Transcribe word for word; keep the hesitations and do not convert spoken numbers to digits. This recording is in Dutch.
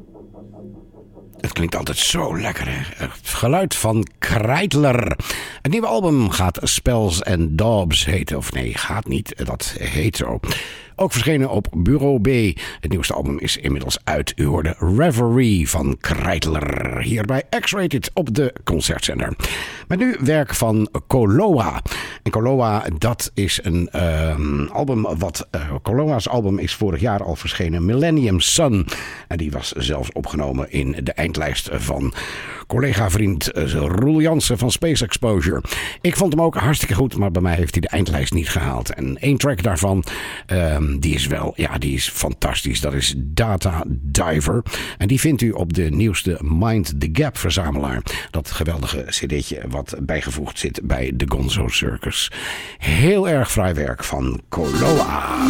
Het klinkt altijd zo lekker, hè? Het geluid van Kreidler. Het nieuwe album gaat Spells and Daubs heten. Of nee, gaat niet. Dat heet zo. Ook verschenen op Bureau B. Het nieuwste album is inmiddels uit. U hoorde Reverie van Kreidler. Hier bij X-Rated op de Concertzender. Met nu werk van Koloa. En Koloa, dat is een uh, album wat... Uh, Koloa's album is vorig jaar al verschenen. Millennium Sun. En die was zelfs opgenomen in de eindlijst van collega-vriend uh, Roel Jansen van Space Exposure. Ik vond hem ook hartstikke goed, maar bij mij heeft hij de eindlijst niet gehaald. En één track daarvan... Uh, Die is wel, ja, die is fantastisch. Dat is Data Diver. En die vindt u op de nieuwste Mind the Gap verzamelaar. Dat geweldige cd'tje wat bijgevoegd zit bij de Gonzo Circus. Heel erg fraai werk van Koloa.